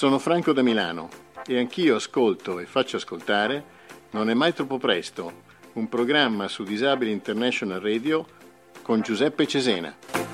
Sono Franco da Milano e anch'io ascolto e faccio ascoltare Non è mai troppo presto, un programma su Disabili International Radio con Giuseppe Cesena.